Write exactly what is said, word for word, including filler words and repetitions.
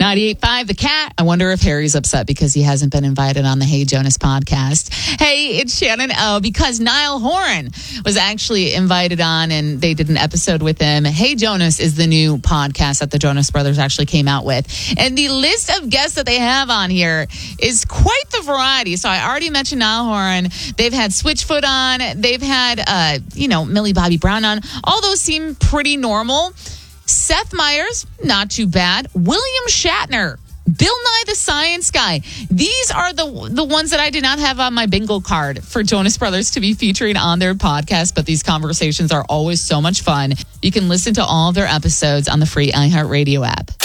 ninety-eight point five The Cat. I wonder if Harry's upset because he hasn't been invited on the Hey Jonas podcast. Hey, it's Shannon O, because Niall Horan was actually invited on and they did an episode with him. Hey Jonas is the new podcast that the Jonas Brothers actually came out with. And the list of guests that they have on here is quite the variety. So I already mentioned Niall Horan. They've had Switchfoot on. They've had, uh, you know, Millie Bobby Brown on. All those seem pretty normal. Seth Meyers, not too bad. William Shatner, Bill Nye the Science Guy. These are the the ones that I did not have on my bingo card for Jonas Brothers to be featuring on their podcast, but these conversations are always so much fun. You can listen to all of their episodes on the free iHeartRadio app.